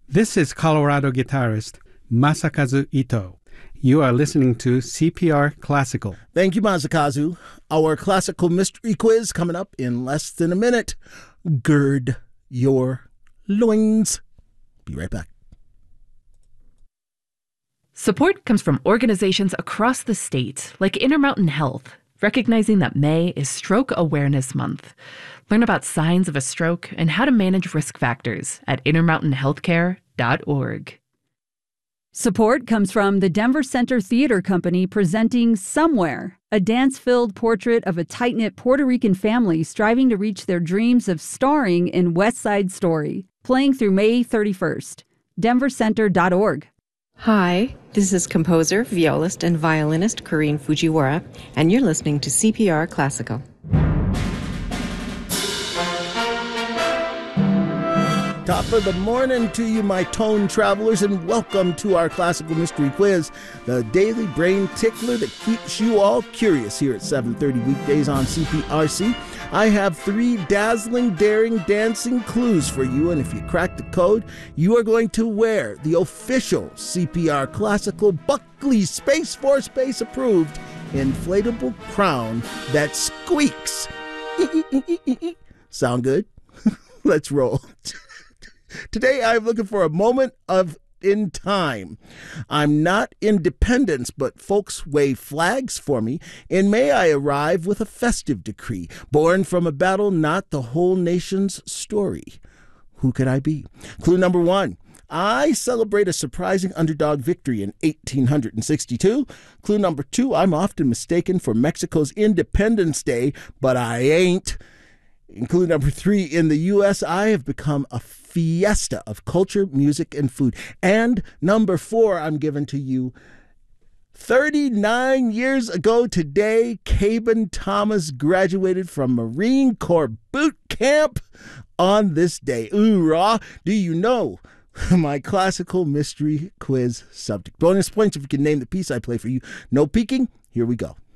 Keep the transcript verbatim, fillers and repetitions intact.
This is Colorado guitarist Masakazu Ito. You are listening to C P R Classical. Thank you, Masakazu. Our classical mystery quiz coming up in less than a minute. Gird your loins. Be right back. Support comes from organizations across the state, like Intermountain Health, recognizing that May is Stroke Awareness Month. Learn about signs of a stroke and how to manage risk factors at intermountain healthcare dot org. Support comes from the Denver Center Theater Company presenting Somewhere, a dance-filled portrait of a tight-knit Puerto Rican family striving to reach their dreams of starring in West Side Story, playing through May thirty-first. denver center dot org. Hi, this is composer, violist, and violinist Corinne Fujiwara, and you're listening to C P R Classical. Top of the morning to you, my tone travelers, and welcome to our Classical Mystery Quiz, the daily brain tickler that keeps you all curious here at seven thirty weekdays on C P R C. I have three dazzling, daring, dancing clues for you, and if you crack the code, you are going to wear the official C P R Classical Buckley Space Force Base approved inflatable crown that squeaks. Sound good? Let's roll. Today, I'm looking for a moment of in time. I'm not independence, but folks wave flags for me. In May, I arrive with a festive decree, born from a battle, not the whole nation's story. Who could I be? Clue number one. I celebrate a surprising underdog victory in eighteen sixty-two. Clue number two. I'm often mistaken for Mexico's Independence Day, but I ain't. In clue number three, in the U S, I have become a fiesta of culture, music, and food. And number four, I'm given to you. thirty-nine years ago today, Cabin Thomas graduated from Marine Corps boot camp on this day. Hoorah! Do you know my classical mystery quiz subject? Bonus points if you can name the piece I play for you. No peeking. Here we go.